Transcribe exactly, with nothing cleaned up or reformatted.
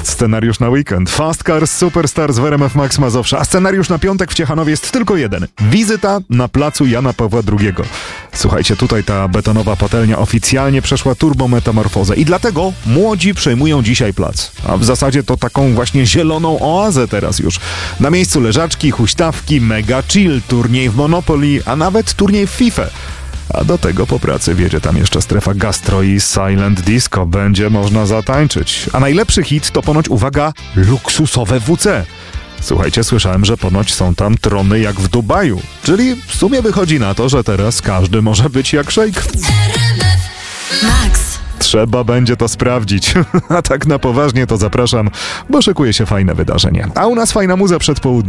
jest scenariusz na weekend. Fast Cars Superstars w R M F Max Mazowsza, a scenariusz na piątek w Ciechanowie jest tylko jeden. Wizyta na placu Jana Pawła drugiego. Słuchajcie, tutaj ta betonowa patelnia oficjalnie przeszła turbometamorfozę i dlatego młodzi przejmują dzisiaj plac. A w zasadzie to taką właśnie zieloną oazę teraz już. Na miejscu leżaczki, huśtawki, mega chill, turniej w Monopoly, a nawet turniej w FIFA. A do tego po pracy wiedzie tam jeszcze strefa gastro i silent disco. Będzie można zatańczyć. A najlepszy hit to ponoć, uwaga, luksusowe W C. Słuchajcie, słyszałem, że ponoć są tam trony jak w Dubaju. Czyli w sumie wychodzi na to, że teraz każdy może być jak szejk. Max. Trzeba będzie to sprawdzić. A tak na poważnie to zapraszam, bo szykuje się fajne wydarzenie. A u nas fajna muza przed południem.